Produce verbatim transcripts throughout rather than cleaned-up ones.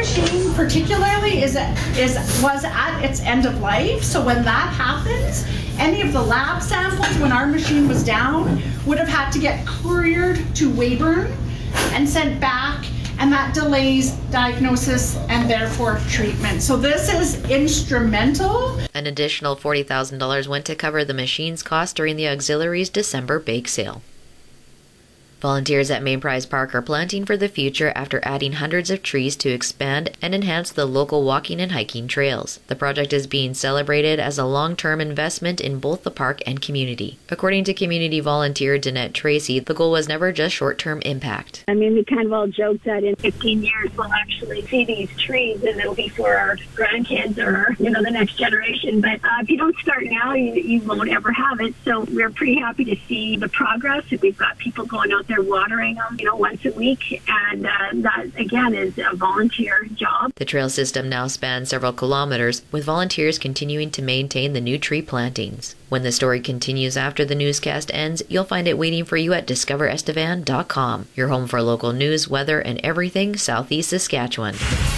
machine particularly is is was at its end of life. So when that happens, any of the lab samples when our machine was down would have had to get couriered to Weyburn and sent back, and that delays diagnosis and therefore treatment. So this is instrumental. An additional forty thousand dollars went to cover the machine's cost during the auxiliary's December bake sale. Volunteers at Main Prize Park are planting for the future after adding hundreds of trees to expand and enhance the local walking and hiking trails. The project is being celebrated as a long-term investment in both the park and community. According to community volunteer Danette Tracy, the goal was never just short-term impact. I mean, we kind of all joke that in fifteen years we'll actually see these trees and it'll be for our grandkids or, you know, the next generation. But uh, if you don't start now, you, you won't ever have it. So we're pretty happy to see the progress. We've got people going out there watering them, you know, once a week, and uh, that again is a volunteer job. The trail system now spans several kilometers, with volunteers continuing to maintain the new tree plantings. When the story continues after the newscast ends, you'll find it waiting for you at discover estevan dot com, your home for local news, weather, and everything Southeast Saskatchewan.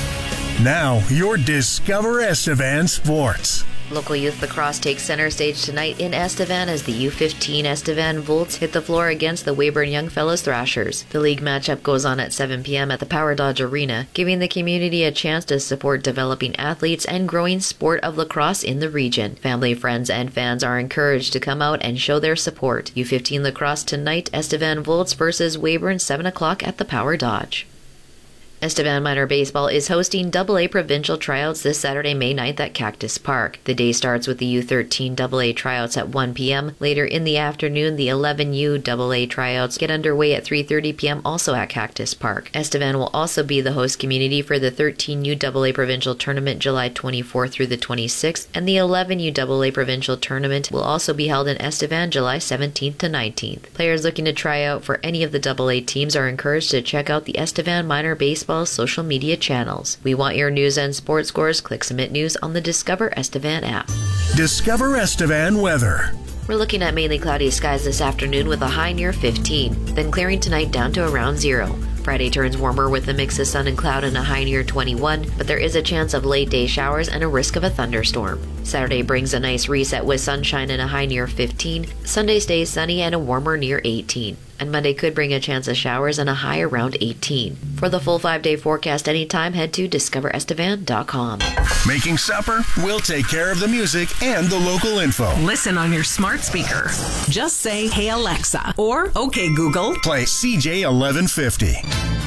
Now, your Discover Estevan Sports. Local youth lacrosse takes center stage tonight in Estevan as the U fifteen Estevan Volts hit the floor against the Weyburn Youngfellas Thrashers. The league matchup goes on at seven p.m. at the Power Dodge Arena, giving the community a chance to support developing athletes and growing sport of lacrosse in the region. Family, friends, and fans are encouraged to come out and show their support. U fifteen lacrosse tonight, Estevan Volts versus Weyburn, seven o'clock at the Power Dodge. Estevan Minor Baseball is hosting double A provincial tryouts this Saturday, May ninth at Cactus Park. The day starts with the U thirteen double A tryouts at one p.m. Later in the afternoon, the eleven U double A tryouts get underway at three thirty p.m. also at Cactus Park. Estevan will also be the host community for the thirteen U double A provincial tournament July twenty-fourth through the twenty-sixth, and the eleven U double A provincial tournament will also be held in Estevan July seventeenth to nineteenth. Players looking to try out for any of the double A teams are encouraged to check out the Estevan Minor Baseball social media channels. We want your news and sports scores. Click Submit News on the Discover Estevan app. Discover Estevan weather. We're looking at mainly cloudy skies this afternoon with a high near fifteen, then clearing tonight down to around zero. Friday turns warmer with a mix of sun and cloud and a high near twenty-one, but there is a chance of late day showers and a risk of a thunderstorm. Saturday brings a nice reset with sunshine and a high near fifteen. Sunday stays sunny and a warmer near eighteen. And Monday could bring a chance of showers and a high around eighteen. For the full five-day forecast anytime, head to discover estevan dot com. Making supper? We'll take care of the music and the local info. Listen on your smart speaker. Just say, "Hey Alexa," or "Okay Google." Play C J eleven fifty.